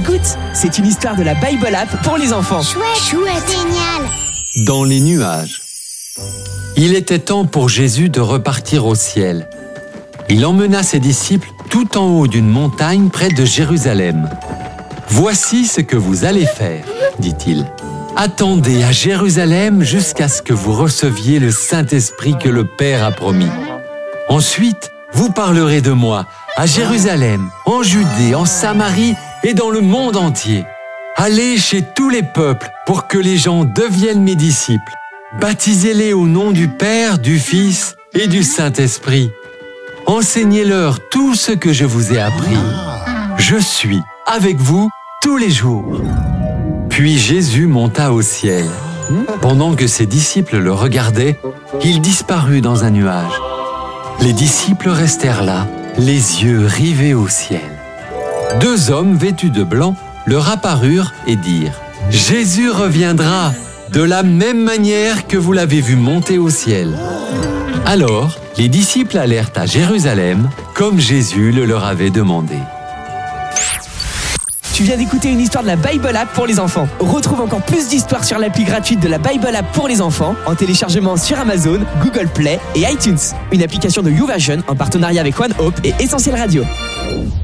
Écoute, c'est une histoire de la Bible App pour les enfants. Chouette, génial. Dans les nuages. Il était temps pour Jésus de repartir au ciel. Il emmena ses disciples tout en haut d'une montagne près de Jérusalem. « Voici ce que vous allez faire, dit-il. Attendez à Jérusalem jusqu'à ce que vous receviez le Saint-Esprit que le Père a promis. Ensuite, vous parlerez de moi à Jérusalem, en Judée, en Samarie et dans le monde entier. Allez chez tous les peuples pour que les gens deviennent mes disciples. Baptisez-les au nom du Père, du Fils et du Saint-Esprit. Enseignez-leur tout ce que je vous ai appris. Je suis avec vous tous les jours. » Puis Jésus monta au ciel. Pendant que ses disciples le regardaient, il disparut dans un nuage. Les disciples restèrent là, les yeux rivés au ciel. 2 hommes vêtus de blanc leur apparurent et dirent « Jésus reviendra de la même manière que vous l'avez vu monter au ciel. » Alors, les disciples allèrent à Jérusalem, comme Jésus le leur avait demandé. Tu viens d'écouter une histoire de la Bible App pour les enfants. Retrouve encore plus d'histoires sur l'appli gratuite de la Bible App pour les enfants en téléchargement sur Amazon, Google Play et iTunes. Une application de YouVersion en partenariat avec One Hope et Essentiel Radio.